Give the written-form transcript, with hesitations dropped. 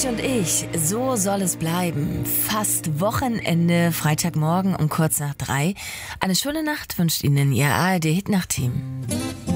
Dich und ich, so soll es bleiben. Fast Wochenende, Freitagmorgen um kurz nach 3. Eine schöne Nacht wünscht Ihnen Ihr ARD-Hit-Nacht-Team.